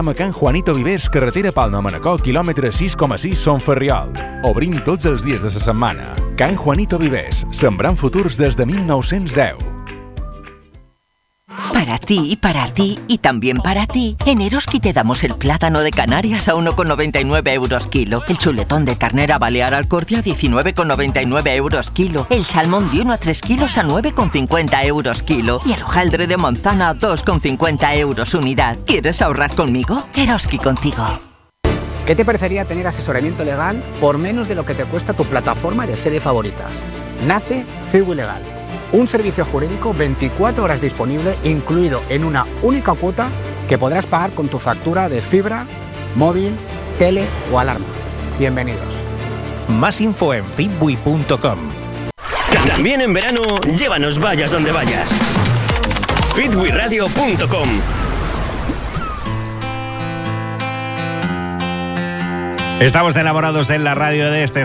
Caram a Can Juanito Vivers, carretera Palma-Manacor, quilòmetre 6,6 Son Ferriol. Obrim tots els dies de la setmana. Can Juanito Vivers, sembrant futurs des de 1910. Para ti y también para ti. En Eroski te damos el plátano de Canarias a 1,99 euros kilo. El chuletón de ternera balear al corte a 19,99 euros kilo. El salmón de 1 a 3 kilos a 9,50 euros kilo. Y el hojaldre de manzana a 2,50 euros unidad. ¿Quieres ahorrar conmigo? Eroski contigo. ¿Qué te parecería tener asesoramiento legal por menos de lo que te cuesta tu plataforma de serie favoritas? Nace Fiwi Legal. Un servicio jurídico 24 horas disponible, incluido en una única cuota que podrás pagar con tu factura de fibra, móvil, tele o alarma. Bienvenidos. Más info en fitbui.com. También en verano, llévanos vayas donde vayas. fitbuiradio.com. Estamos enamorados en la radio de este